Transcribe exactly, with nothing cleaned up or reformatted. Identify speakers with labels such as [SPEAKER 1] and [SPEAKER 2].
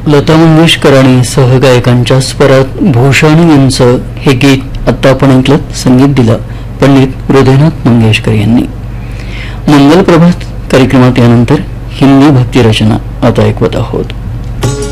[SPEAKER 1] लता मंगेशकर आणि सहगायकांच्या स्वरात भूषण यांचं हे गीत आता आपण ऐकलं. संगीत दिलं पंडित हृदयनाथ मंगेशकर यांनी. मंगल प्रभात कार्यक्रमात यानंतर हिंदी भक्ती रचना आता ऐकवत आहोत.